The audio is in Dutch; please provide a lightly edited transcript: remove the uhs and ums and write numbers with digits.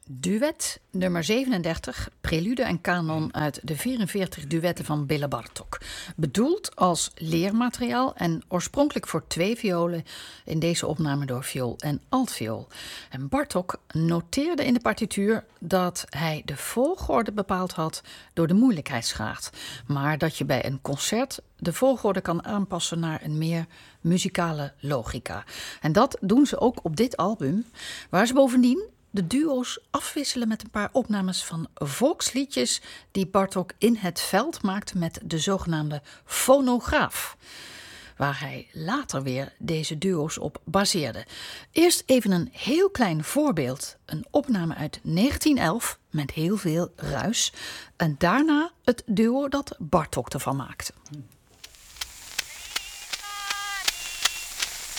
Duet nummer 37, prelude en canon uit de 44 duetten van Béla Bartók. Bedoeld als leermateriaal en oorspronkelijk voor 2 violen, in deze opname door viool en altviool. En Bartók noteerde in de partituur dat hij de volgorde bepaald had door de moeilijkheidsgraad. Maar dat je bij een concert de volgorde kan aanpassen naar een meer muzikale logica. En dat doen ze ook op dit album, waar ze bovendien de duo's afwisselen met een paar opnames van volksliedjes die Bartók in het veld maakte met de zogenaamde fonograaf, waar hij later weer deze duo's op baseerde. Eerst even een heel klein voorbeeld, een opname uit 1911 met heel veel ruis en daarna het duo dat Bartók ervan maakte.